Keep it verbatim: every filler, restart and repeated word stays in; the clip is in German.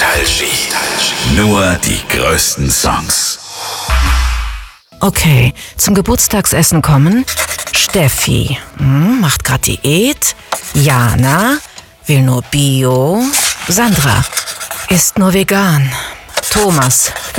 Nostalgie. Nur die größten Songs. Okay, zum Geburtstagsessen kommen Steffi, hm, macht grad Diät. Jana will nur Bio. Sandra isst nur vegan. Thomas